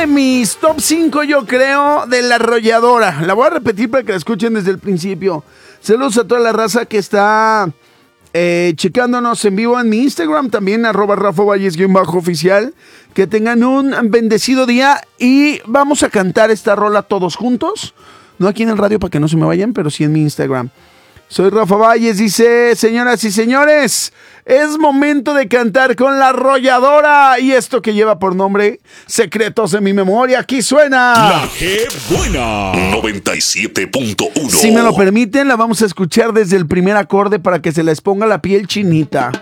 de mis top 5, yo creo, de La Arrolladora. La voy a repetir para que la escuchen desde el principio. Saludos a toda la raza que está checándonos en vivo en mi Instagram, también @RafaValles_oficial. Que tengan un bendecido día y vamos a cantar esta rola todos juntos. No aquí en el radio para que no se me vayan, pero sí en mi Instagram. Soy Rafa Valles, dice, señoras y señores, es momento de cantar con La Arrolladora y esto que lleva por nombre Secretos de mi Memoria. Aquí suena La que buena 97.1. Si me lo permiten, la vamos a escuchar desde el primer acorde para que se les ponga la piel chinita.